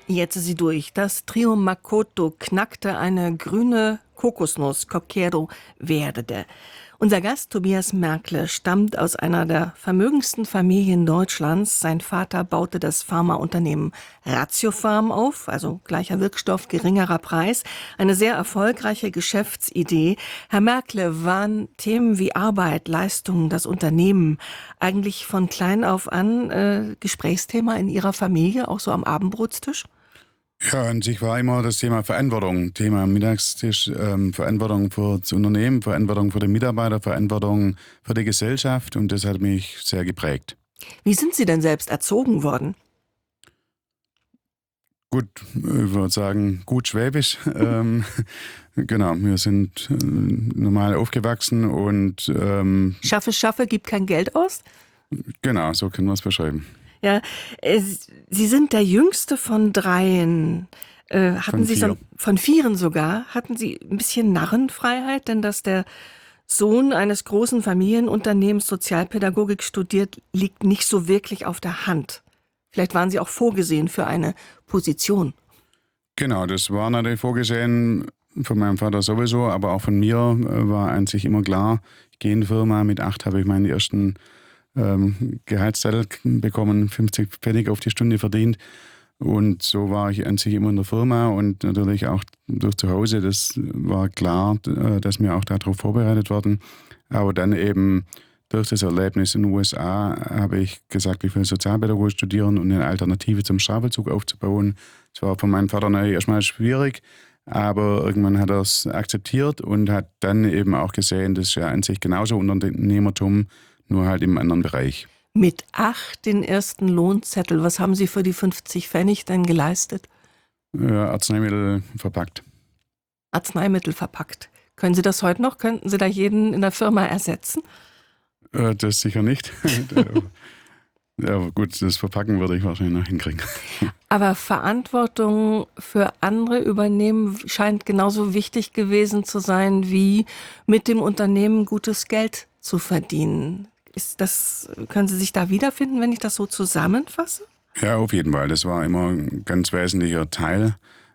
Jetzt ist sie durch. Das Trio Makoto knackte eine grüne Kokosnuss, Coquero Verde. Unser Gast Tobias Merkle stammt aus einer der vermögendsten Familien Deutschlands. Sein Vater baute das Pharmaunternehmen Ratiopharm auf, also gleicher Wirkstoff, geringerer Preis. Eine sehr erfolgreiche Geschäftsidee. Herr Merkle, waren Themen wie Arbeit, Leistung, das Unternehmen eigentlich von klein auf an Gesprächsthema in Ihrer Familie, auch so am Abendbrotstisch? Ja, an sich war immer das Thema Verantwortung, Thema am Mittagstisch, Verantwortung für das Unternehmen, Verantwortung für den Mitarbeiter, Verantwortung für die Gesellschaft, und das hat mich sehr geprägt. Wie sind Sie denn selbst erzogen worden? Gut, ich würde sagen, gut schwäbisch. Genau, wir sind normal aufgewachsen und Schaffe, gibt kein Geld aus? genau, so können wir es beschreiben. Ja, Sie sind der Jüngste von dreien. Hatten Von Sie vier. von vieren sogar, hatten Sie ein bisschen Narrenfreiheit, denn dass der Sohn eines großen Familienunternehmens Sozialpädagogik studiert, liegt nicht so wirklich auf der Hand. Vielleicht waren Sie auch vorgesehen für eine Position. Genau, das war natürlich vorgesehen, von meinem Vater sowieso, aber auch von mir war an sich immer klar, ich gehe in die Firma. Mit 8 habe ich meinen ersten Gehaltszettel bekommen, 50 Pfennig auf die Stunde verdient. Und so war ich an sich immer in der Firma und natürlich auch durch zu Hause. Das war klar, dass wir auch darauf vorbereitet werden. Aber dann eben durch das Erlebnis in den USA habe ich gesagt, ich will Sozialpädagogik studieren und eine Alternative zum Strafvollzug aufzubauen. Das war von meinem Vater natürlich erstmal schwierig, aber irgendwann hat er es akzeptiert und hat dann eben auch gesehen, das ist ja an sich genauso Unternehmertum, nur halt im anderen Bereich. Mit 8 den ersten Lohnzettel. Was haben Sie für die 50 Pfennig denn geleistet? Arzneimittel verpackt. Arzneimittel verpackt. Können Sie das heute noch? Könnten Sie da jeden in der Firma ersetzen? Das sicher nicht. Ja, aber gut, das Verpacken würde ich wahrscheinlich noch hinkriegen. Aber Verantwortung für andere übernehmen scheint genauso wichtig gewesen zu sein, wie mit dem Unternehmen gutes Geld zu verdienen. Können Sie sich da wiederfinden, wenn ich das so zusammenfasse? Ja, auf jeden Fall. Das war immer ein ganz wesentlicher Teil.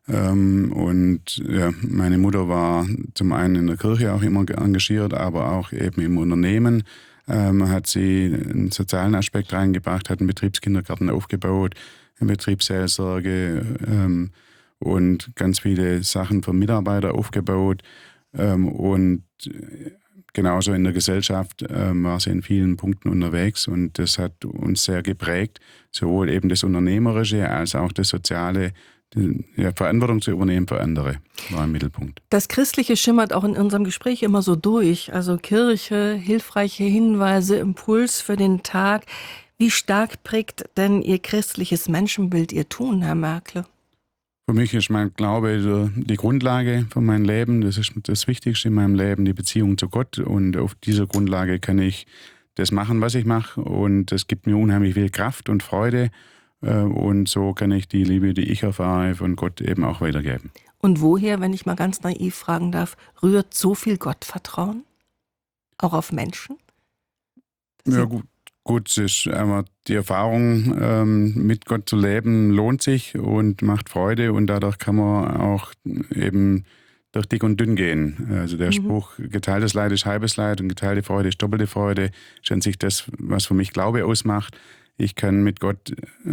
Und ja, meine Mutter war zum einen in der Kirche auch immer engagiert, aber auch eben im Unternehmen. Hat sie einen sozialen Aspekt reingebracht, hat einen Betriebskindergarten aufgebaut, eine Betriebsseelsorge und ganz viele Sachen für Mitarbeiter aufgebaut. Und genauso in der Gesellschaft war sie in vielen Punkten unterwegs, und das hat uns sehr geprägt, sowohl eben das Unternehmerische als auch das Soziale. Ja, Verantwortung zu übernehmen für andere war im Mittelpunkt. Das Christliche schimmert auch in unserem Gespräch immer so durch. Also Kirche, hilfreiche Hinweise, Impuls für den Tag. Wie stark prägt denn Ihr christliches Menschenbild Ihr Tun, Herr Merkle? Für mich ist mein Glaube die Grundlage von meinem Leben. Das ist das Wichtigste in meinem Leben, die Beziehung zu Gott. Und auf dieser Grundlage kann ich das machen, was ich mache. Und das gibt mir unheimlich viel Kraft und Freude. Und so kann ich die Liebe, die ich erfahre, von Gott eben auch weitergeben. Und woher, wenn ich mal ganz naiv fragen darf, rührt so viel Gottvertrauen? Auch auf Menschen? Ja, gut, es ist einfach die Erfahrung, mit Gott zu leben, lohnt sich und macht Freude, und dadurch kann man auch eben durch dick und dünn gehen. Also der Spruch, geteiltes Leid ist halbes Leid und geteilte Freude ist doppelte Freude, ist an sich das, was für mich Glaube ausmacht. Ich kann mit Gott,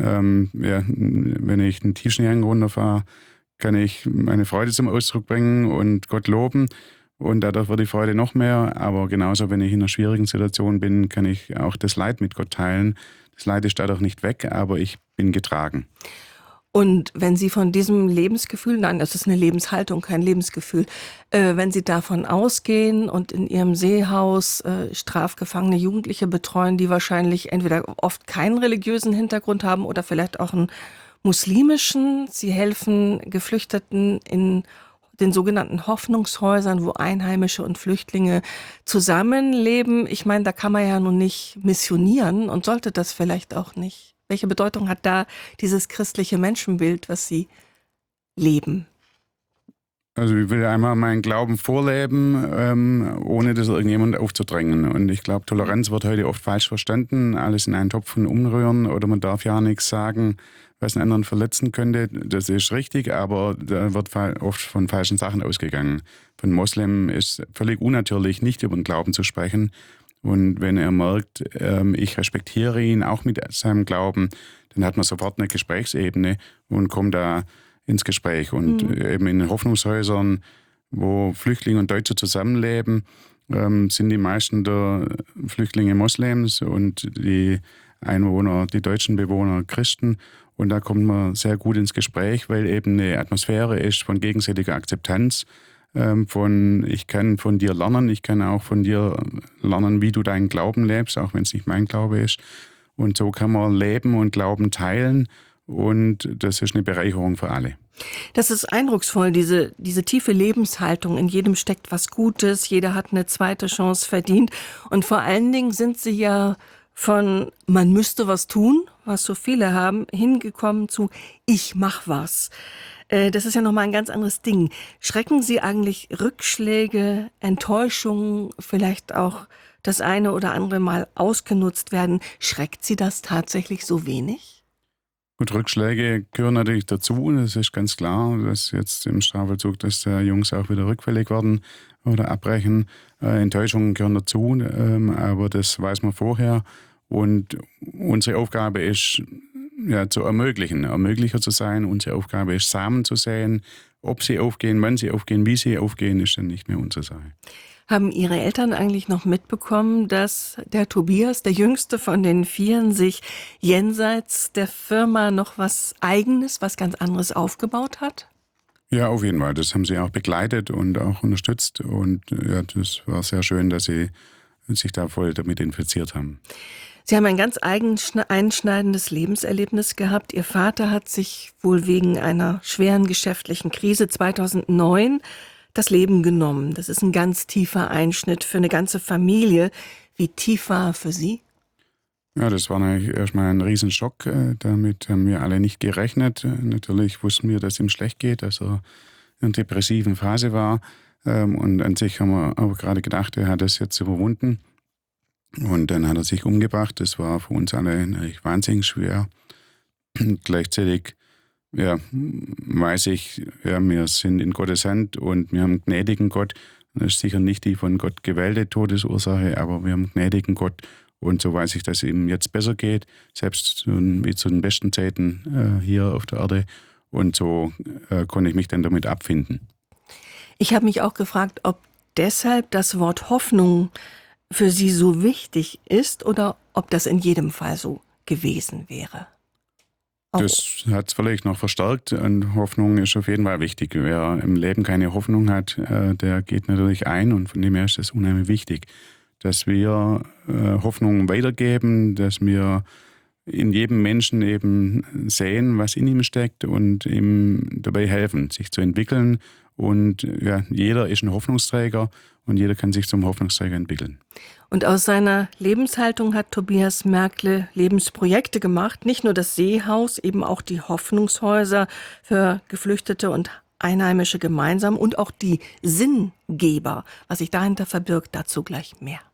wenn ich einen Tiefschneehang runterfahre, kann ich meine Freude zum Ausdruck bringen und Gott loben. Und dadurch wird die Freude noch mehr. Aber genauso, wenn ich in einer schwierigen Situation bin, kann ich auch das Leid mit Gott teilen. Das Leid ist dadurch nicht weg, aber ich bin getragen. Und wenn Sie von diesem Lebensgefühl, nein, das ist eine Lebenshaltung, kein Lebensgefühl, wenn Sie davon ausgehen und in Ihrem Seehaus strafgefangene Jugendliche betreuen, die wahrscheinlich entweder oft keinen religiösen Hintergrund haben oder vielleicht auch einen muslimischen, Sie helfen Geflüchteten in den sogenannten Hoffnungshäusern, wo Einheimische und Flüchtlinge zusammenleben. Ich meine, da kann man ja nun nicht missionieren und sollte das vielleicht auch nicht. Welche Bedeutung hat da dieses christliche Menschenbild, was Sie leben? Also ich will einmal meinen Glauben vorleben, ohne das irgendjemand aufzudrängen. Und ich glaube, Toleranz wird heute oft falsch verstanden. Alles in einen Topf umrühren oder man darf ja nichts sagen, was einen anderen verletzen könnte. Das ist richtig, aber da wird oft von falschen Sachen ausgegangen. Für einen Moslem ist völlig unnatürlich, nicht über den Glauben zu sprechen. Und wenn er merkt, ich respektiere ihn auch mit seinem Glauben, dann hat man sofort eine Gesprächsebene und kommt da ins Gespräch. Und eben in den Hoffnungshäusern, wo Flüchtlinge und Deutsche zusammenleben, sind die meisten der Flüchtlinge Moslems und die Einwohner, die deutschen Bewohner Christen. Und da kommt man sehr gut ins Gespräch, weil eben eine Atmosphäre ist von gegenseitiger Akzeptanz, ich kann von dir lernen, ich kann auch von dir lernen, wie du deinen Glauben lebst, auch wenn es nicht mein Glaube ist. Und so kann man Leben und Glauben teilen und das ist eine Bereicherung für alle. Das ist eindrucksvoll, diese tiefe Lebenshaltung. In jedem steckt was Gutes, jeder hat eine zweite Chance verdient. Und vor allen Dingen sind Sie ja von man müsste was tun, was so viele haben, hingekommen zu ich mach was. Das ist ja nochmal ein ganz anderes Ding. Schrecken Sie eigentlich Rückschläge, Enttäuschungen, vielleicht auch das eine oder andere Mal ausgenutzt werden? Schreckt Sie das tatsächlich so wenig? Gut, Rückschläge gehören natürlich dazu. Das ist ganz klar, dass jetzt im Strafvollzug, dass Jungs auch wieder rückfällig werden oder abbrechen. Enttäuschungen gehören dazu, aber das weiß man vorher. Und unsere Aufgabe ist, ja, zu ermöglichen, Ermöglicher zu sein. Unsere Aufgabe ist, Samen zu säen. Ob sie aufgehen, wann sie aufgehen, wie sie aufgehen, ist dann nicht mehr unsere Sache. Haben Ihre Eltern eigentlich noch mitbekommen, dass der Tobias, der jüngste von den Vieren, sich jenseits der Firma noch was Eigenes, was ganz anderes aufgebaut hat? Ja, auf jeden Fall. Das haben sie auch begleitet und auch unterstützt. Und ja, das war sehr schön, dass sie sich da voll damit infiziert haben. Sie haben ein ganz einschneidendes Lebenserlebnis gehabt. Ihr Vater hat sich wohl wegen einer schweren geschäftlichen Krise 2009 das Leben genommen. Das ist ein ganz tiefer Einschnitt für eine ganze Familie. Wie tief war er für Sie? Ja, das war natürlich erstmal ein Riesenschock. Damit haben wir alle nicht gerechnet. Natürlich wussten wir, dass es ihm schlecht geht, dass er in einer depressiven Phase war. Und an sich haben wir aber gerade gedacht, er hat das jetzt überwunden. Und dann hat er sich umgebracht. Das war für uns alle natürlich wahnsinnig schwer. Gleichzeitig weiß ich, wir sind in Gottes Hand und wir haben einen gnädigen Gott. Das ist sicher nicht die von Gott gewählte Todesursache, aber wir haben einen gnädigen Gott. Und so weiß ich, dass es ihm jetzt besser geht, selbst wie zu den besten Zeiten hier auf der Erde. Und so konnte ich mich dann damit abfinden. Ich habe mich auch gefragt, ob deshalb das Wort Hoffnung für Sie so wichtig ist oder ob das in jedem Fall so gewesen wäre. Das hat es vielleicht noch verstärkt und Hoffnung ist auf jeden Fall wichtig. Wer im Leben keine Hoffnung hat, der geht natürlich ein und von dem her ist es unheimlich wichtig, dass wir Hoffnung weitergeben, dass wir in jedem Menschen eben sehen, was in ihm steckt und ihm dabei helfen, sich zu entwickeln. Und ja, jeder ist ein Hoffnungsträger und jeder kann sich zum Hoffnungsträger entwickeln. Und aus seiner Lebenshaltung hat Tobias Merkle Lebensprojekte gemacht. Nicht nur das Seehaus, eben auch die Hoffnungshäuser für Geflüchtete und Einheimische gemeinsam und auch die Sinngeber. Was sich dahinter verbirgt, dazu gleich mehr.